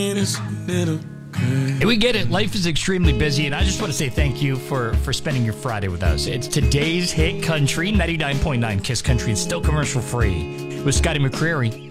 We get it. Life is extremely busy, and I just want to say thank you for spending your Friday with us. It's today's hit country, 99.9 Kiss Country, and still commercial free with Scotty McCreery.